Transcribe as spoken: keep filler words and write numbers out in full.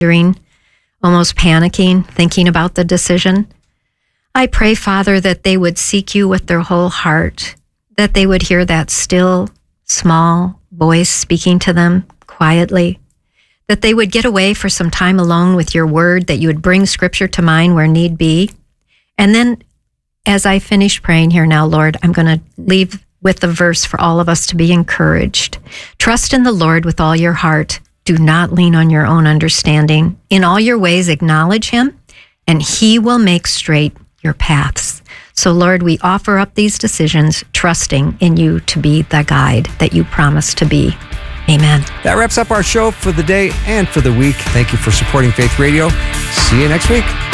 wondering, almost panicking, thinking about the decision. I pray, Father, that they would seek you with their whole heart, that they would hear that still, small voice speaking to them quietly, that they would get away for some time alone with your word, that you would bring scripture to mind where need be. And then as I finish praying here now, Lord, I'm going to leave with the verse for all of us to be encouraged. Trust in the Lord with all your heart. Do not lean on your own understanding. In all your ways, acknowledge him, and he will make straight your paths. So, Lord, we offer up these decisions, trusting in you to be the guide that you promised to be. Amen. That wraps up our show for the day and for the week. Thank you for supporting Faith Radio. See you next week.